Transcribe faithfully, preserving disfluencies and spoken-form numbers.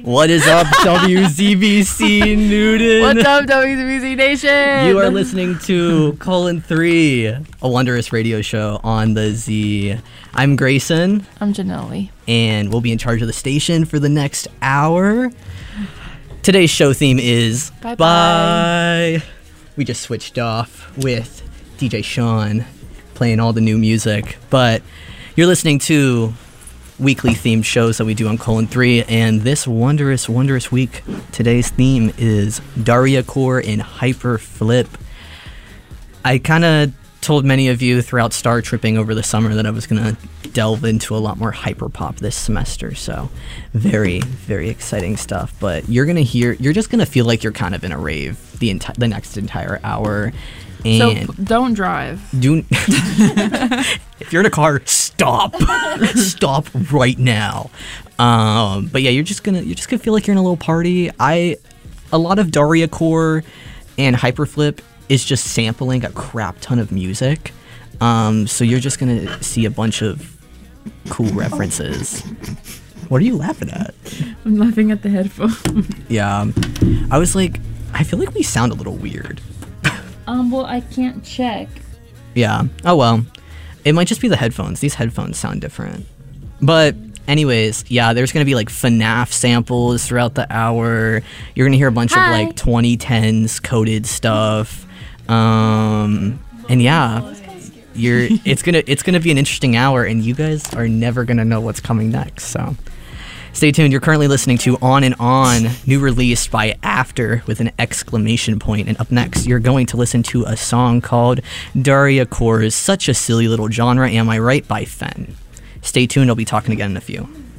What is up, W Z B C Newton? What's up, W Z B C Nation? You are listening to Colon three, a wondrous radio show on the Z. I'm Grayson. I'm Janelle. And we'll be in charge of the station for the next hour. Today's show theme is Bye-bye. Bye. We just switched off with D J Sean playing all the new music. But you're listening to weekly themed shows that we do on Colon three, and this wondrous, wondrous week, today's theme is Daria Core in Hyper Flip. I kind of told many of you throughout Star Tripping over the summer that I was going to delve into a lot more hyper pop this semester, so very, very exciting stuff. But you're going to hear, you're just going to feel like you're kind of in a rave the enti- the next entire hour. And so don't drive. Do if you're in a car, stop, stop right now. Um, but yeah, you're just gonna you're just gonna feel like you're in a little party. I a lot of Daria Core and Hyperflip is just sampling a crap ton of music. Um, so you're just gonna see a bunch of cool references. What are you laughing at? I'm laughing at the headphone. Yeah, I was like, I feel like we sound a little weird. Um, well, I can't check. Yeah. Oh, well. It might just be the headphones. These headphones sound different. But anyways, yeah, there's going to be like FNAF samples throughout the hour. You're going to hear a bunch Hi. of like twenty tens coded stuff. Um, and yeah, you're it's going to it's going to be an interesting hour, and you guys are never going to know what's coming next. So stay tuned. You're currently listening to On and On, new release by After with an exclamation point. And up next, you're going to listen to a song called Daria Core's Such a Silly Little Genre, Am I Right? By Fen. Stay tuned. I'll be talking again in a few.